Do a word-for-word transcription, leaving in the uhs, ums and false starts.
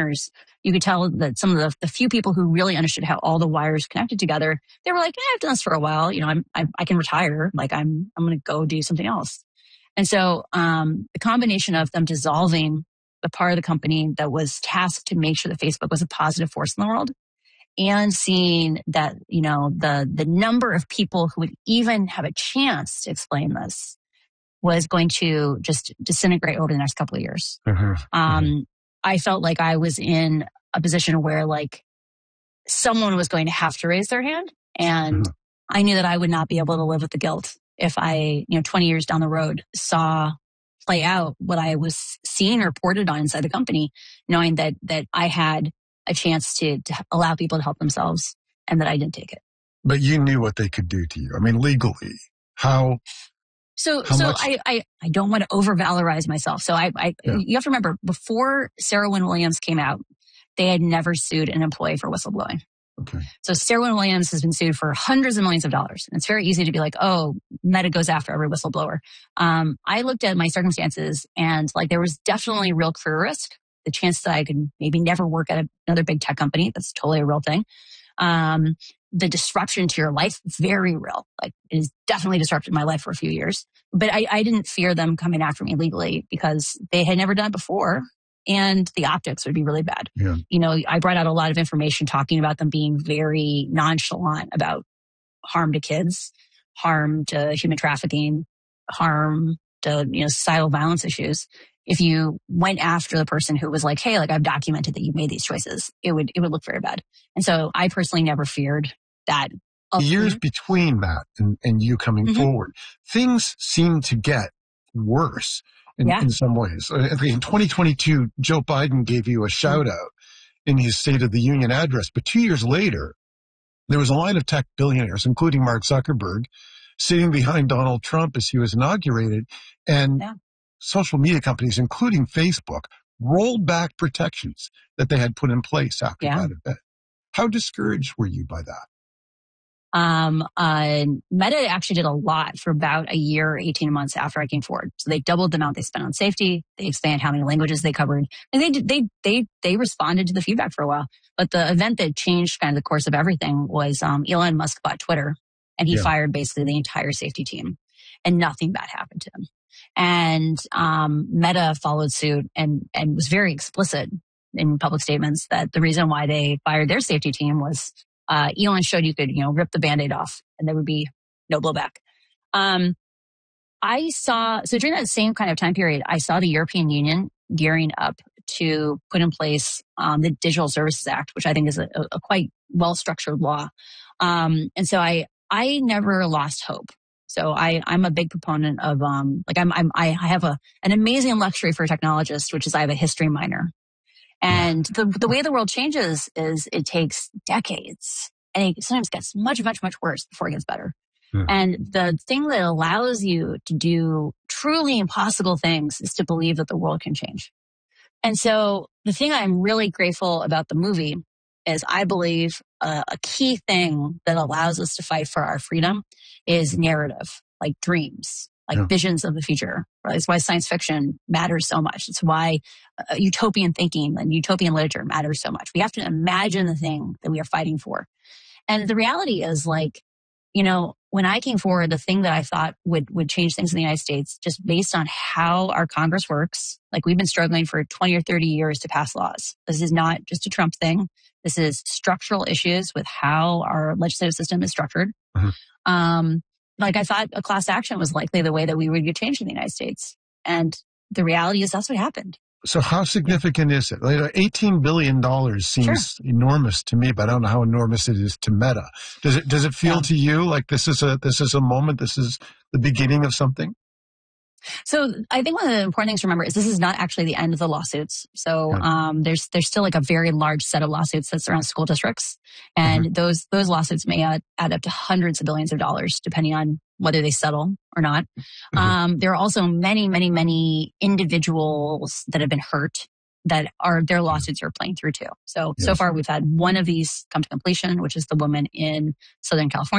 designers, you could tell that some of the, the few people who really understood how all the wires connected together, they were like, yeah, I've done this for a while. You know, I'm, I, I can retire. Like I'm, I'm going to go do something else. And so, um, the combination of them dissolving the part of the company that was tasked to make sure that Facebook was a positive force in the world, and seeing that, you know, the, the number of people who would even have a chance to explain this was going to just disintegrate over the next couple of years. Mm-hmm. Um, Mm-hmm. I felt like I was in a position where like someone was going to have to raise their hand. And Mm-hmm. I knew that I would not be able to live with the guilt if I, you know, twenty years down the road saw play out what I was seeing reported on inside the company, knowing that, that I had a chance to, to allow people to help themselves and that I didn't take it. But you knew what they could do to you. I mean, legally, how... So, How so much? I, I, I don't want to overvalorize myself. So I, I, Yeah. you have to remember, before Sarah Wynne Williams came out, they had never sued an employee for whistleblowing. Okay. So Sarah Wynne Williams has been sued for hundreds of millions of dollars. And it's very easy to be like, oh, Meta goes after every whistleblower. Um, I looked at my circumstances and like there was definitely real career risk. The chance that I could maybe never work at another big tech company. That's totally a real thing. Um, the disruption to your life, very real. Like it has definitely disrupted my life for a few years. But I, I didn't fear them coming after me legally because they had never done it before. And the optics would be really bad. Yeah. You know, I brought out a lot of information talking about them being very nonchalant about harm to kids, harm to human trafficking, harm to, you know, societal violence issues. If you went after the person who was like, hey, like I've documented that you made these choices, it would, it would look very bad. And so I personally never feared that. The years between that and, and you coming mm-hmm. forward, things seem to get worse in, yeah. in some ways. I think in twenty twenty-two, Joe Biden gave you a shout mm-hmm. out in his State of the Union address. But two years later, there was a line of tech billionaires, including Mark Zuckerberg, sitting behind Donald Trump as he was inaugurated. And yeah. social media companies, including Facebook, rolled back protections that they had put in place after yeah. that event. How discouraged were you by that? Um, uh, Meta actually did a lot for about a year, eighteen months after I came forward. So they doubled the amount they spent on safety. They expanded how many languages they covered. And they did, they, they, they responded to the feedback for a while. But the event that changed kind of the course of everything was, um, Elon Musk bought Twitter and he Yeah. fired basically the entire safety team and nothing bad happened to him. And, um, Meta followed suit and, and was very explicit in public statements that the reason why they fired their safety team was Uh, Elon showed you could, you know, rip the Band-Aid off and there would be no blowback. Um, I saw, so during that same kind of time period, I saw the European Union gearing up to put in place um, the Digital Services Act, which I think is a, a quite well-structured law. Um, and so I, I never lost hope. So I, I'm a big proponent of, um, like I'm, I'm, I have a, an amazing luxury for a technologist, which is I have a history minor. And the the way the world changes is it takes decades and it sometimes gets much, much, much worse before it gets better. Yeah. And the thing that allows you to do truly impossible things is to believe that the world can change. And so the thing I'm really grateful about the movie is I believe uh, a key thing that allows us to fight for our freedom is narrative, like dreams. Like yeah. visions of the future. Right? It's why science fiction matters so much. It's why uh, utopian thinking and utopian literature matters so much. We have to imagine the thing that we are fighting for. And the reality is like, you know, when I came forward, the thing that I thought would, would change things in the United States, just based on how our Congress works, like we've been struggling for twenty or thirty years to pass laws. This is not just a Trump thing. This is structural issues with how our legislative system is structured. Mm-hmm. Um, Like I thought a class action was likely the way that we would get changed in the United States. And the reality is that's what happened. So how significant is it? Like eighteen billion dollars seems sure. enormous to me, but I don't know how enormous it is to Meta. Does it, does it feel yeah. to you like this is a, this is a moment, this is the beginning of something? So I think one of the important things to remember is this is not actually the end of the lawsuits. So yeah. um, there's there's still like a very large set of lawsuits that's around school districts, and mm-hmm. those those lawsuits may add, add up to hundreds of billions of dollars depending on whether they settle or not. Mm-hmm. Um, there are also many many many individuals that have been hurt that are their lawsuits are playing through too. So yes. so far we've had one of these come to completion, which is the woman in Southern California.